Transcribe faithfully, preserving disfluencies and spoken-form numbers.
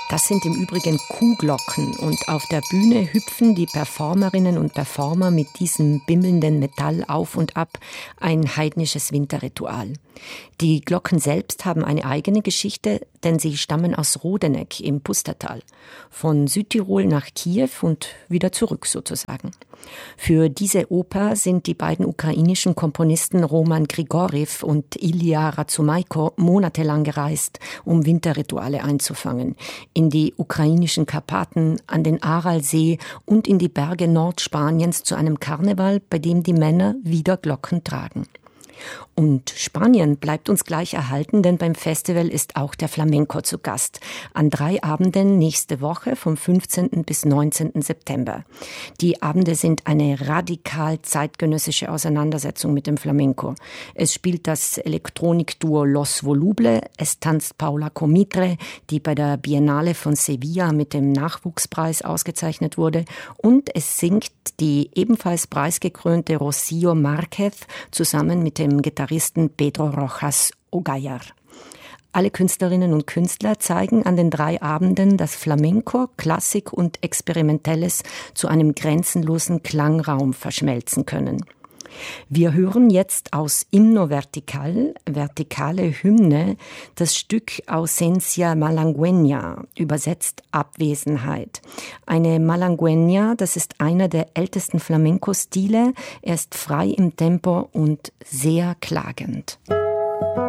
Das sind im Übrigen Kuhglocken und auf der Bühne hüpfen die Performerinnen und Performer mit diesem bimmelnden Metall auf und ab, ein heidnisches Winterritual. Die Glocken selbst haben eine eigene Geschichte, denn sie stammen aus Rodeneck im Pustertal, von Südtirol nach Kiew und wieder zurück sozusagen. Für diese Oper sind die beiden ukrainischen Komponisten Roman Grigoriev und Ilja Razumaiko monatelang gereist, um Winterrituale einzufangen, in die ukrainischen Karpaten, an den Aralsee und in die Berge Nordspaniens zu einem Karneval, bei dem die Männer wieder Glocken tragen. Und Spanien bleibt uns gleich erhalten, denn beim Festival ist auch der Flamenco zu Gast. An drei Abenden nächste Woche vom fünfzehnten bis neunzehnten September. Die Abende sind eine radikal zeitgenössische Auseinandersetzung mit dem Flamenco. Es spielt das Elektronikduo Los Voluble, es tanzt Paula Comitre, die bei der Biennale von Sevilla mit dem Nachwuchspreis ausgezeichnet wurde, und es singt die ebenfalls preisgekrönte Rocío Márquez zusammen mit dem Gitarristen Pedro Rojas Ogallar. Alle Künstlerinnen und Künstler zeigen an den drei Abenden, dass Flamenco, Klassik und Experimentelles zu einem grenzenlosen Klangraum verschmelzen können. Wir hören jetzt aus Himno Vertical, vertikale Hymne, das Stück Ausencia Malagueña, übersetzt Abwesenheit. Eine Malagueña, das ist einer der ältesten Flamenco-Stile. Er ist frei im Tempo und sehr klagend.